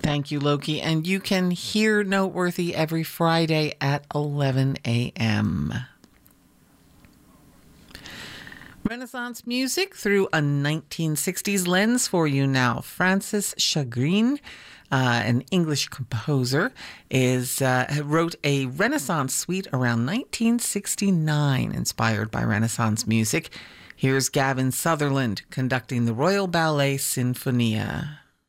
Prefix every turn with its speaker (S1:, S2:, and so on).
S1: Thank you, Loki. And you can hear Noteworthy every Friday at 11 a.m. Renaissance music through a 1960s lens for you now. Francis Chagrin, an English composer, wrote a Renaissance suite around 1969, inspired by Renaissance music. Here's Gavin Sutherland conducting the Royal Ballet Sinfonia.